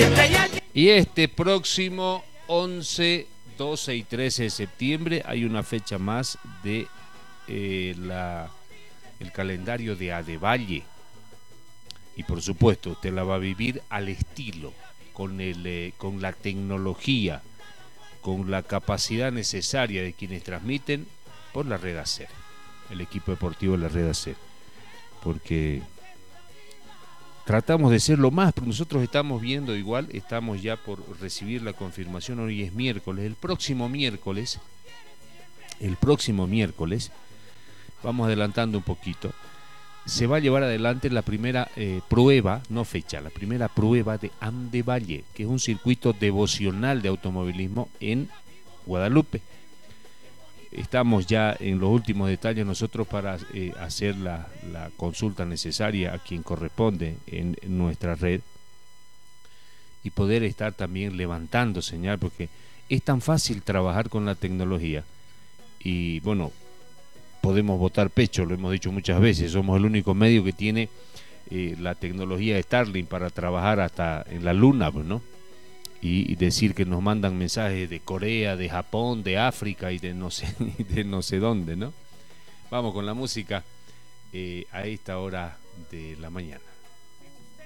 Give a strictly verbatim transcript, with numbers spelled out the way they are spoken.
Y este próximo once, doce y trece de septiembre hay una fecha más de eh, la, el calendario de Adevalle. Y por supuesto, usted la va a vivir al estilo, con, el, eh, con la tecnología, con la capacidad necesaria de quienes transmiten por la Red Acer, el equipo deportivo de la Red Acer. Porque tratamos de ser lo más, pero nosotros estamos viendo igual, estamos ya por recibir la confirmación, hoy es miércoles, el próximo miércoles, el próximo miércoles, vamos adelantando un poquito, se va a llevar adelante la primera eh, prueba, no fecha, la primera prueba de Andevalle, que es un circuito devocional de automovilismo en Guadalupe. Estamos ya en los últimos detalles nosotros para eh, hacer la, la consulta necesaria a quien corresponde en, en nuestra red y poder estar también levantando señal, porque es tan fácil trabajar con la tecnología y bueno, podemos botar pecho, lo hemos dicho muchas veces, somos el único medio que tiene eh, la tecnología de Starlink para trabajar hasta en la luna, ¿no? Y, y decir que nos mandan mensajes de Corea, de Japón, de África y de no sé, de no sé dónde, ¿no? Vamos con la música eh, a esta hora de la mañana.